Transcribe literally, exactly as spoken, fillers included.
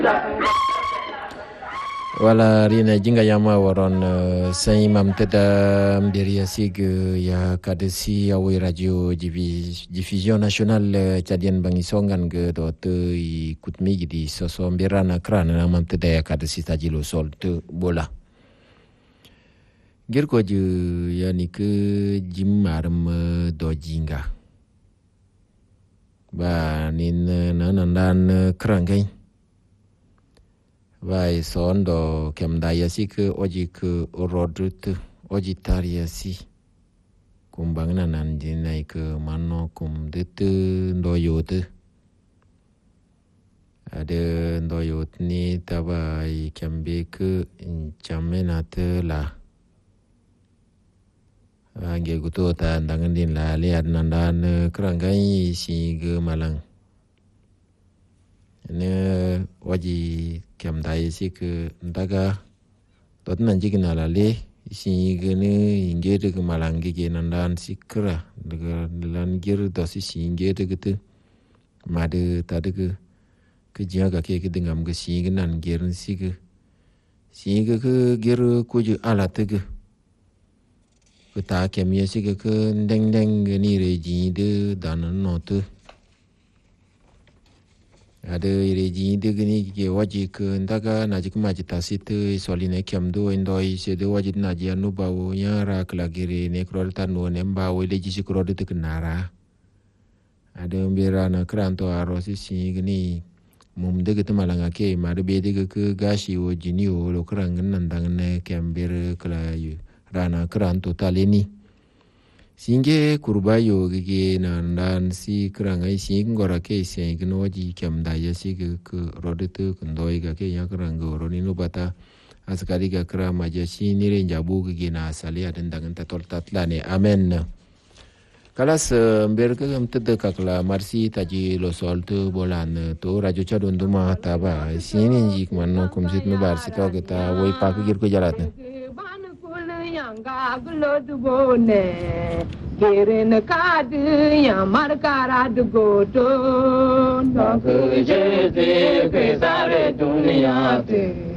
Wala rina jinga yama waron uh, sai mam tada mderia sig ya kadesi awi radio divi, diffusion nationale uh, Tchadienne bangisongan ge do te i kutmi di soso mbirana krana na mam tada ya kadesi tajilo sol te bola gerko ju yani ke jimarm do jinga ba nin nanandan krangai vai sondo kem daya si ke oji ke rodut oji taria si kumbang nanan jinai ke mano kum dete ndoyot ada ndoyot ni tabai kembe ke incamenat la ange guto ta dangan din la liat nandan kerangai si ge malang ne waji kem dai si ke ndaga tot nan jigna la le si gene inge de malangi ge nandan sikra daga lan gir do si si inge de gete made ta de ke jaga ke ke dingam ge si nan gir si ge si ge ke gir ku ju ala te ge ke ta kem ye si ge ke deng deng ni re ji de dan no te ada ireji de gini ke waji ke ndaga naji ke maji tasit soline kem do indoi se de waji naji anu bawo nya ra klagire ne krol tanu ne bawo leji si krol de kenara ada mbira na kranto arosi si gini mum de ke malanga ke ma de be de ke gashi o jini o lo krang nan dang ne kem ber kla yu rana kranto taleni singe kurbayo gige nandan si krangai si ngora ke se gno ji kem daya si ke rodetu kndoi ga ke ya krango roni no bata askari ga kra maja si ni re jabu gige na asali adan dangan tatol tatlane amen kalas mber ke am tede kakla marsi taji lo soltu bolan to rajo chadon duma taba sini ji manno kumsit no bar si to kita woi pak gir ko jalatne Gaglo du bone, kirin kad ya markara du goto, no kujete ke sare dunia te.